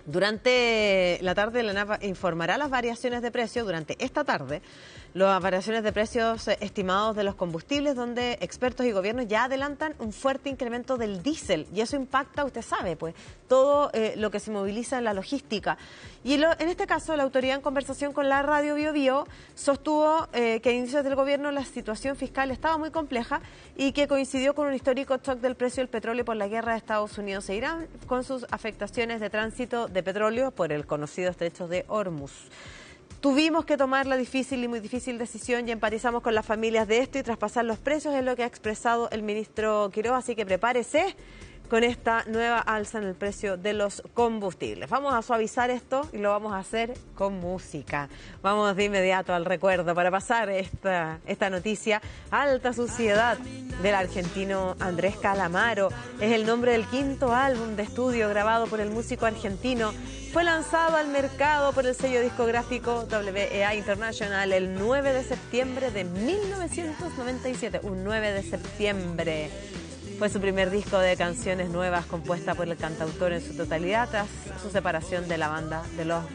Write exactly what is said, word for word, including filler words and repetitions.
Durante la tarde, la ANAP informará las variaciones de precios durante esta tarde, las variaciones de precios estimados de los combustibles, donde expertos y gobiernos ya adelantan un fuerte incremento del diésel, y eso impacta, usted sabe, pues todo eh, lo que se moviliza en la logística. Y lo, en este caso, la autoridad, en conversación con la radio Bio Bio, sostuvo eh, que a inicios del gobierno la situación fiscal estaba muy compleja y que coincidió con un histórico shock del precio del petróleo por la guerra de Estados Unidos e Irán, con sus afectaciones de tránsito de petróleo por el conocido estrecho de Hormuz. Tuvimos que tomar la difícil y muy difícil decisión y empatizamos con las familias de esto y traspasar los precios, es lo que ha expresado el ministro Quiroga, así que prepárese con esta nueva alza en el precio de los combustibles. Vamos a suavizar esto y lo vamos a hacer con música. Vamos de inmediato al recuerdo para pasar esta, esta noticia. Alta Suciedad, del argentino Andrés Calamaro. Es el nombre del quinto álbum de estudio grabado por el músico argentino. Fue lanzado al mercado por el sello discográfico W E A International el nueve de septiembre de mil novecientos noventa y siete. Un nueve de septiembre. Fue su primer disco de canciones nuevas compuesta por el cantautor en su totalidad tras su separación de la banda de los